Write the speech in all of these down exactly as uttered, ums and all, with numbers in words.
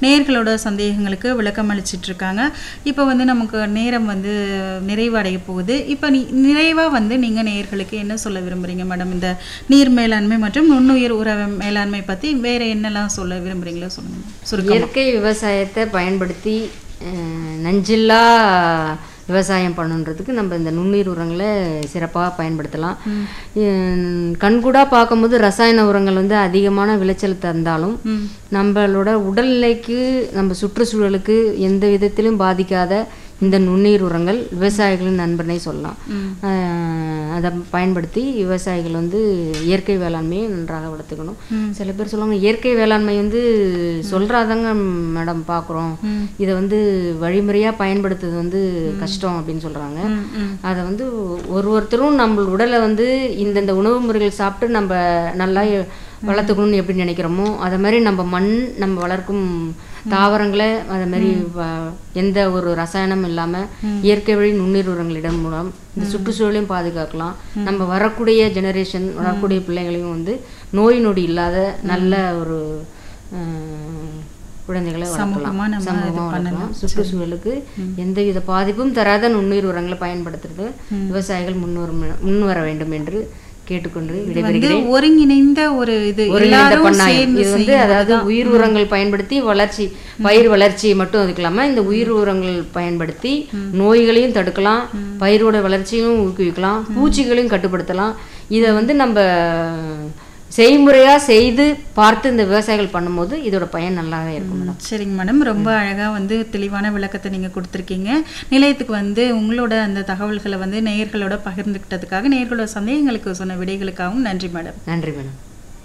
நேயர்களோட சந்தேகங்களுக்கு விளக்கம் அளிச்சிட்டு இருக்காங்க. இப்போ வந்து நமக்கு நேரம் வந்து நிறைவடைய போகுது. இப்போ நீ நிறைவாக வந்து நீங்கள் நேயர்களுக்கு என்ன சொல்ல விரும்புகிறீங்க மேடம்? இந்த நீர் மேலாண்மை மற்றும் நுண்ணுயிர் உர மேலாண்மை பற்றி வேறு என்னெல்லாம் சொல்ல விரும்புகிறீங்களோ சொல்லுங்கள். சுருக்கமா. இயற்கை விவசாயத்தை பயன்படுத்தி நஞ்சில்லா விவசாயம் பண்ணுன்றதுக்கு நம்ம இந்த நுண்ணுயிர் உரங்களை சிறப்பாக பயன்படுத்தலாம். கண்கூடாக பார்க்கும்போது ரசாயன உரங்கள் வந்து அதிகமான விளைச்சல் தந்தாலும் நம்மளோட உடல்நிலைக்கு நம்ம சுற்றுச்சூழலுக்கு எந்த விதத்திலும் பாதிக்காத இந்த நுண்ணுயிர் உரங்கள் விவசாயிகளின் நண்பனே சொல்லலாம். அதை பயன்படுத்தி விவசாயிகள் வந்து இயற்கை வேளாண்மையை நன்றாக வளர்த்துக்கணும். சில பேர் சொல்லுவாங்க இயற்கை வேளாண்மை வந்து சொல்றாதாங்க மேடம் பார்க்குறோம், இதை வந்து வழிமுறையாக பயன்படுத்துறது வந்து கஷ்டம் அப்படின்னு சொல்கிறாங்க. அதை வந்து ஒரு ஒருத்தரும் நம்ம உடலை வந்து இந்தந்த உணவு முறைகள் சாப்பிட்டு நம்ம நல்லா வளர்த்துக்கணும்னு எப்படி நினைக்கிறோமோ அதை மாதிரி நம்ம மண் நம்ம வளர்க்கும் தாவரங்களை அதை மாதிரி எந்த ஒரு ரசாயனம் இல்லாமல் இயற்கை வழி நுண்ணுயிர் உரங்களிடம் மூலம் இந்த சுற்றுச்சூழலையும் பாதுகாக்கலாம். நம்ம வரக்கூடிய ஜெனரேஷன் வரக்கூடிய பிள்ளைகளையும் வந்து நோய் நொடி இல்லாத நல்ல ஒரு குழந்தைகளை வளர்க்கலாம், சமூகமாக வளர்க்கலாம். சுற்றுச்சூழலுக்கு எந்தவித பாதிப்பும் தராத நுண்ணுயிர் உரங்களை பயன்படுத்துறது விவசாயிகள் முன்வர முன் வர வேண்டும் என்று கேட்டுக்கொண்டு விடைபெறுகிறேன். ஒருங்கிணைந்த ஒரு இது இது வந்து அதாவது உயிர் உரங்கள் பயன்படுத்தி வளர்ச்சி பயிர் வளர்ச்சியை மட்டும் அதுக்கலாம இந்த உயிர் உரங்கள் பயன்படுத்தி நோய்களையும் தடுக்கலாம், பயிரோட வளர்ச்சியும் ஊக்குவிக்கலாம், பூச்சிகளையும் கட்டுப்படுத்தலாம். இதை வந்து நம்ம செய்முறையாக செய்து பார்த்து இந்த விவசாயிகள் பண்ணும்போது இதோட பயன் நல்லாவே இருக்கும் மேடம். சரிங்க மேடம், ரொம்ப அழகாக வந்து தெளிவான விளக்கத்தை நீங்கள் கொடுத்துருக்கீங்க. நிலையத்துக்கு வந்து உங்களோட அந்த தகவல்களை வந்து நேயர்களோட பகிர்ந்துக்கிட்டதுக்காக, நேயர்களோட சந்தேகங்களுக்கு சொன்ன விடைகளுக்காகவும் நன்றி மேடம். நன்றி மேடம்.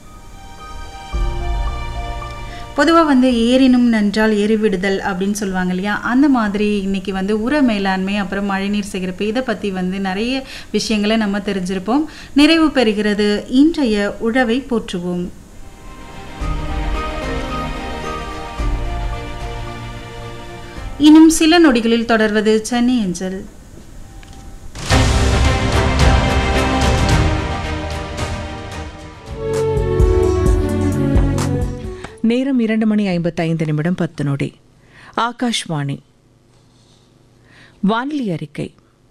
பொதுவாக வந்து ஏறினும் நன்றால் எரிவிடுதல் அப்படின்னு சொல்லுவாங்க இல்லையா, அந்த மாதிரி இன்னைக்கு வந்து உர மேலாண்மை அப்புறம் மழைநீர் சேகரிப்பு இதை பற்றி வந்து நிறைய விஷயங்களை நம்ம தெரிஞ்சிருப்போம். நிறைவு பெறுகிறது இன்றைய உழவை போற்றுவோம். இன்னும் சில நொடிகளில் தொடர்வது சென்னை அஞ்சல். நேரம் இரண்டு மணி ஐம்பத்தி ஐந்து நிமிடம் பத்து நொடி. ஆகாஷ்வாணி வானிலை அறிக்கை.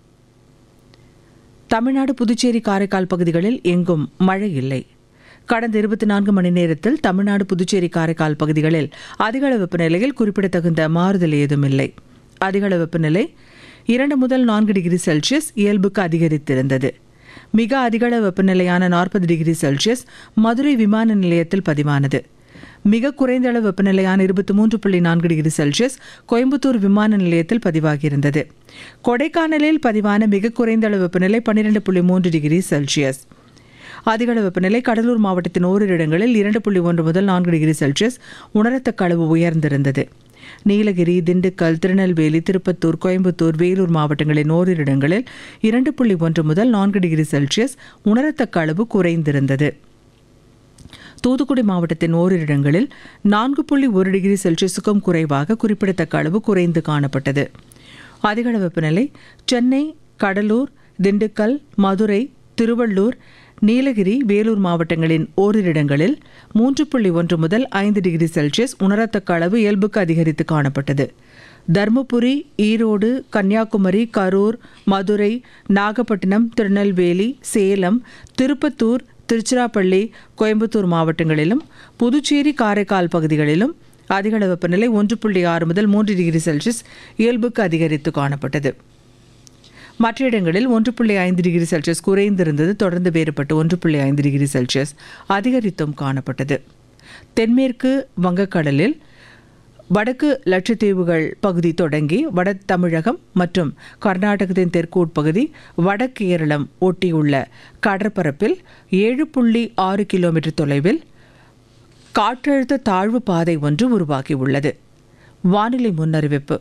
தமிழ்நாடு, புதுச்சேரி, காரைக்கால் பகுதிகளில் எங்கும் மழை இல்லை. கடந்த இருபத்தி நான்கு மணி நேரத்தில் தமிழ்நாடு, புதுச்சேரி, காரைக்கால் பகுதிகளில் அதிகளவு வெப்பநிலையில் குறிப்பிடத்தகுந்த மாறுதல் ஏதும் இல்லை. அதிகளவு வெப்பநிலை இரண்டு முதல் நான்கு டிகிரி செல்சியஸ் இயல்புக்கு அதிகரித்திருந்தது. மிக அதிகளவு வெப்பநிலையான நாற்பது டிகிரி செல்சியஸ் மதுரை விமான நிலையத்தில் பதிவானது. மிக குறைந்த அளவு வெப்பநிலையான இருபத்தி மூன்று புள்ளி நான்கு டிகிரி செல்சியஸ் கோயம்புத்தூர் விமான நிலையத்தில் பதிவாகியிருந்தது. கொடைக்கானலில் பதிவான மிக குறைந்த அளவு வெப்பநிலை பன்னிரண்டு புள்ளி மூன்று டிகிரி செல்சியஸ். அதிகளவு வெப்பநிலை கடலூர் மாவட்டத்தின் ஓரிரு இடங்களில் இரண்டு புள்ளி ஒன்று முதல் நான்கு டிகிரி செல்சியஸ் உணரத்தக்க அளவு உயர்ந்திருந்தது. நீலகிரி, திண்டுக்கல், திருநெல்வேலி, திருப்பத்தூர், கோயம்புத்தூர், வேலூர் மாவட்டங்களின் ஓரிரு இடங்களில் இரண்டு புள்ளி ஒன்று முதல் நான்கு டிகிரி செல்சியஸ் உணரத்தக்க அளவு குறைந்திருந்தது. தூத்துக்குடி மாவட்டத்தின் ஓரிரு இடங்களில் நான்கு புள்ளி ஒரு டிகிரி செல்சியஸுக்கும் குறைவாக குறிப்பிடத்தக்க அளவு குறைந்து காணப்பட்டது. அதிகளவு வெப்பநிலை சென்னை, கடலூர், திண்டுக்கல், மதுரை, திருவள்ளூர், நீலகிரி, வேலூர் மாவட்டங்களின் ஓரிரு இடங்களில் மூன்று புள்ளி ஒன்று முதல் ஐந்து டிகிரி செல்சியஸ் உணரத்தக்க அளவு இயல்புக்கு அதிகரித்து காணப்பட்டது. தருமபுரி, ஈரோடு, கன்னியாகுமரி, கரூர், மதுரை, நாகப்பட்டினம், திருநெல்வேலி, சேலம், திருப்பத்தூர், திருச்சிராப்பள்ளி, கோயம்புத்தூர் மாவட்டங்களிலும் புதுச்சேரி, காரைக்கால் பகுதிகளிலும் அதிகளவு வெப்பநிலை ஒன்று புள்ளி ஆறு முதல் மூன்று டிகிரி செல்சியஸ் இயல்புக்கு அதிகரித்து காணப்பட்டது. மற்ற இடங்களில் ஒன்று புள்ளி ஐந்து டிகிரி செல்சியஸ் குறைந்திருந்தது தொடர்ந்து வேறுபட்டு ஒன்று புள்ளி ஐந்து டிகிரி செல்சியஸ் அதிகரித்தும் காணப்பட்டது. தென்மேற்கு வங்கக்கடலில் வடக்கு லட்சத்தீவுகள் பகுதி தொடங்கி வட தமிழகம் மற்றும் கர்நாடகத்தின் தெற்கு உட்பகுதி வட கேரளம் ஒட்டியுள்ள கடற்பரப்பில் ஏழு புள்ளி ஆறு கிலோமீட்டர் தொலைவில் காற்றழுத்த தாழ்வு பாதை ஒன்று உருவாகியுள்ளது. வானிலை முன்னறிவிப்பு.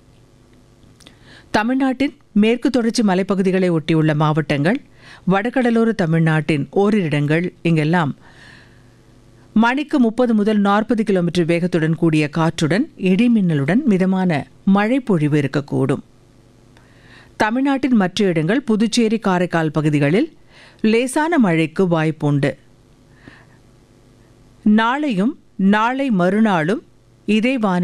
தமிழ்நாட்டின் மேற்கு தொடர்ச்சி மலைப்பகுதிகளை ஒட்டியுள்ள மாவட்டங்கள், வடகடலோர தமிழ்நாட்டின் ஓரிரு இடங்கள் இங்கெல்லாம் மணிக்கு முப்பது முதல் நாற்பது கிலோமீட்டர் வேகத்துடன் கூடிய காற்றுடன் இடிமின்னலுடன் மிதமான மழை பொழிவு இருக்கக்கூடும். தமிழ்நாட்டின் மற்ற இடங்கள், புதுச்சேரி, காரைக்கால் பகுதிகளில் லேசான மழைக்கு வாய்ப்புண்டு. நாளையும் நாளை மறுநாளும் இதே வானிலை